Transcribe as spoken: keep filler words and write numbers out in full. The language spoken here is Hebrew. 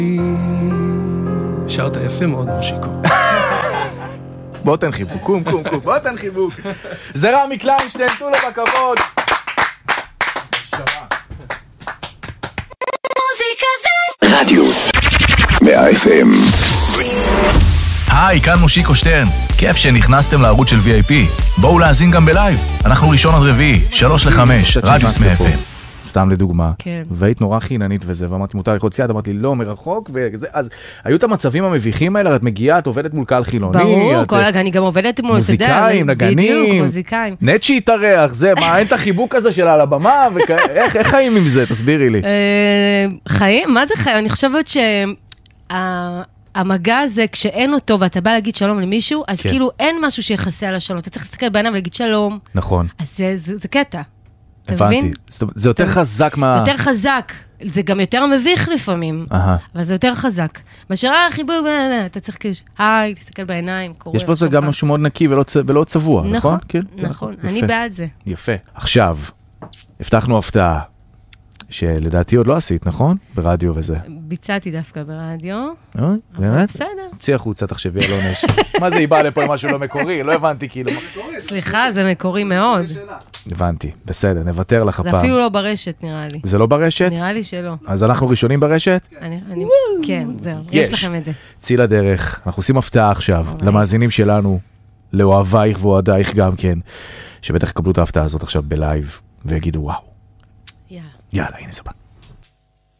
שרת יפה מאוד, מושיקו. בוא תן חיבוק, קום, קום, קום, בוא תן חיבוק. זה רמי קליינשטיין, תנו לו בכבוד. רדיוס מאה אף אם. היי, כאן מושיקו שטרן. כיף שנכנסתם לערוץ של וי איי פי. בואו להאזין גם בלייב. אנחנו ראשון עד רביעי, שלוש לחמש, רדיוס מאה אף אם. סתם לדוגמה, כן. והיית נורא חיננית וזה, ואמרתי מותר ללחוץ יד, אמרתי לא, מרחוק, וזה, אז היו את המצבים המביכים האלה, את מגיעה, את עובדת מול קהל חילוני, ברור, את, כל רגע, אני גם עובדת מול, מוזיקאים, נגנים, בדיוק, מוזיקאים. נט שהתארח, זה, מה, אין את החיבוק הזה שלה על הבמה, איך, איך חיים עם זה, תסבירי לי. חיים? מה זה חיים? אני חושבת שהמגע הזה, כשאין אותו, ואתה בא להגיד שלום למישהו, אז כאילו אין משהו שיחסה על השלום, אתה צריך להסתכל בעיניים ולהגיד שלום. נכון. אז זה, זה, זה קטע. הבנתי. זה יותר חזק מה... זה יותר חזק. זה גם יותר מביך לפעמים. אבל זה יותר חזק. מאשר החיבוק, אתה צריך כאילו, היי, תסתכל בעיניים, קורא. יש פה זה גם משהו מאוד נקי ולא צבוע, נכון? נכון, אני בעד זה. יפה. עכשיו, הבטחנו הפתעה, שלדעתי עוד לא עשית, נכון? ברדיו וזה. ביצעתי דווקא ברדיו. באמת? בסדר. צי החוצה, תחשבי על עונש. מה זה, היא באה לפה עם משהו לא מקורי? לא הבנתי כאילו. סליחה, זה מקורי מאוד. הבנתי, בסדר, נוותר לך הפעם. זה אפילו לא ברשת, נראה לי. זה לא ברשת? נראה לי שלא. אז אנחנו ראשונים ברשת? כן, זהו, יש לכם את זה. צי לדרך, אנחנו עושים הפתעה עכשיו, למאזינים שלנו, לאוהבייך ואוהדייך גם כן, שבטח יקבלו את ההפתעה הזאת עכשיו בלייב, ויגידו וואו. יאללה, הנה זה בא.